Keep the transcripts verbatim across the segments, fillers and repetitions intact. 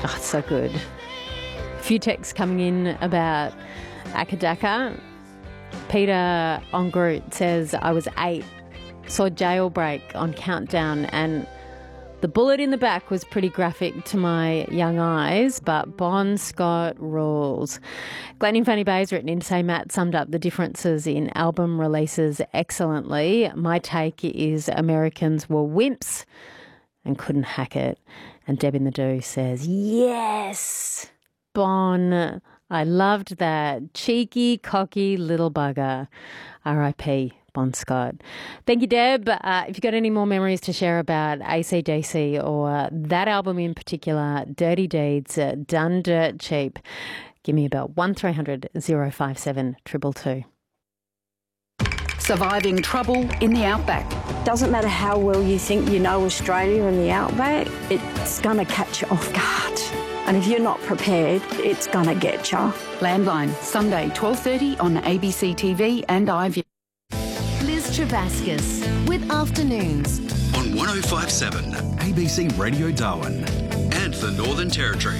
Oh, it's so good. A few texts coming in about Akadaka. Peter on Groot says, I was eight, saw Jailbreak on Countdown, and the bullet in the back was pretty graphic to my young eyes, but Bon Scott rules. Glenn in Fanny Bay has written in to say Matt summed up the differences in album releases excellently. My take is Americans were wimps and couldn't hack it. And Deb in the Do says, yes, Bon, I loved that. Cheeky, cocky little bugger. R I P Bon Scott. Thank you, Deb. Uh, if you've got any more memories to share about A C D C or uh, that album in particular, Dirty Deeds, uh, Done Dirt Cheap, give me about one three hundred oh five seven two two two. Surviving trouble in the outback. Doesn't matter how well you think you know Australia and the outback, it's going to catch you off guard. And if you're not prepared, it's going to get you. Landline, Sunday, twelve thirty on A B C T V and iView. Liz Travascus with Afternoons on one oh five point seven A B C Radio Darwin and the Northern Territory.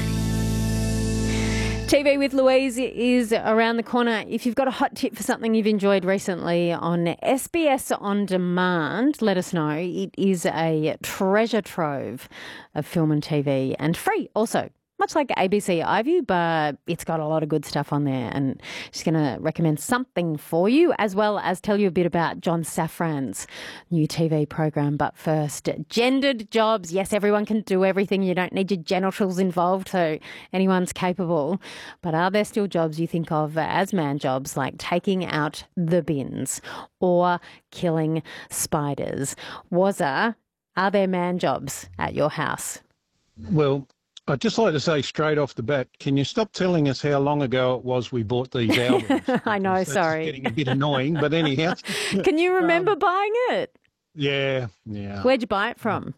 T V with Louise is around the corner. If you've got a hot tip for something you've enjoyed recently on S B S On Demand, let us know. It is a treasure trove of film and T V, and free also. Much like A B C iView, but it's got a lot of good stuff on there, and she's going to recommend something for you, as well as tell you a bit about John Safran's new T V program. But first, gendered jobs. Yes, everyone can do everything. You don't need your genitals involved, so anyone's capable. But are there still jobs you think of as man jobs, like taking out the bins or killing spiders? Wazza, are there man jobs at your house? Well, I'd just like to say straight off the bat, can you stop telling us how long ago it was we bought these albums? I know, That's sorry. Getting a bit annoying, but anyhow. Can you remember um, buying it? Yeah, yeah. Where'd you buy it from?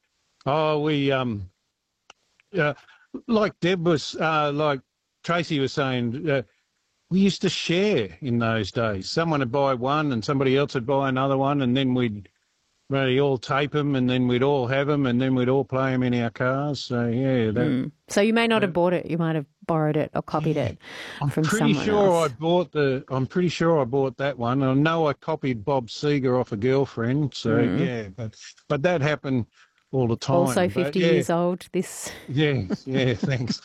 Oh, we, um, uh, like Deb was, uh, like Tracy was saying, uh, we used to share in those days. Someone would buy one and somebody else would buy another one, and then we'd really all tape them, and then we'd all have them, and then we'd all play them in our cars. So, yeah. That, mm. So you may not have bought it. You might have borrowed it or copied yeah. it I'm from pretty someone sure else. I bought the. I'm pretty sure I bought that one. I know I copied Bob Seger off a girlfriend. So mm. yeah, but but that happened all the time. Also but, fifty yeah. years old. This. Yeah, yeah. Thanks.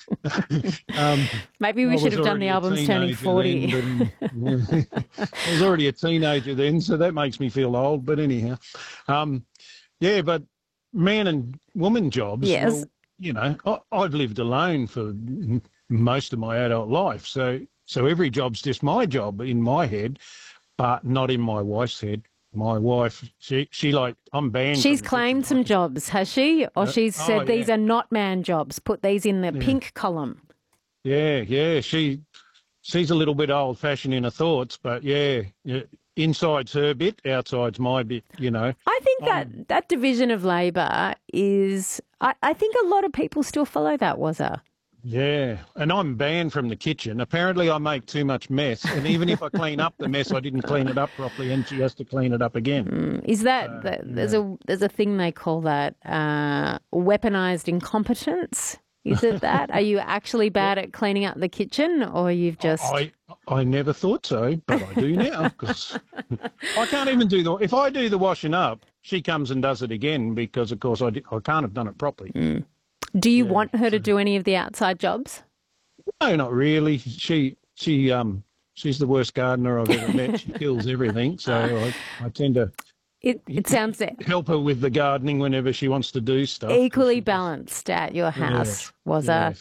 um, Maybe we I should have was done the already a albums turning forty. then, but, yeah. I was already a teenager then, so that makes me feel old. But anyhow, um, yeah, but man and woman jobs. Yes. Well, you know, I, I've lived alone for most of my adult life, so so every job's just my job in my head, but not in my wife's head. My wife, she she like I'm banned. She's claimed some jobs, has she? Or Uh, she's oh, said these yeah. are not man jobs. Put these in the Yeah. pink column. Yeah, yeah. She she's a little bit old fashioned in her thoughts, but yeah, yeah, inside's her bit, outside's my bit. You know. I think that Um, that division of labour is. I, I think a lot of people still follow that. Wazza. Yeah, and I'm banned from the kitchen. Apparently I make too much mess, and even if I clean up the mess, I didn't clean it up properly, and she has to clean it up again. Mm, Is that, Uh, that there's yeah. a there's a thing they call that uh, weaponized incompetence? Is it that? Are you actually bad at cleaning up the kitchen, or you've just? I I never thought so, but I do now, because I can't even do the. If I do the washing up, she comes and does it again, because of course I, di- I can't have done it properly. Mm. Do you Yeah, want her to so- do any of the outside jobs? No, not really. She she um she's the worst gardener I've ever met. She kills everything, so I, I tend to It it sounds help her with the gardening whenever she wants to do stuff. equally balanced at your house. Was yes.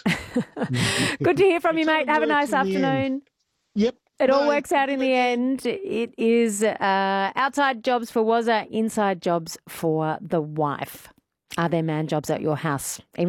a good to hear from you, It all mate. Have a works nice in the end. afternoon. Yep. It all No, works out in the end. It is uh, outside jobs for Wazza, inside jobs for the wife. Are there man jobs at your house? Even